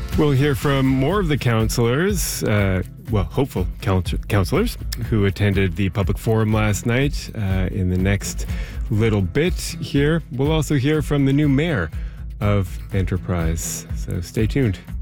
We'll hear from more of the councillors, hopeful councillors who attended the public forum last night in the next little bit here. We'll also hear from the new mayor of Enterprise. So stay tuned.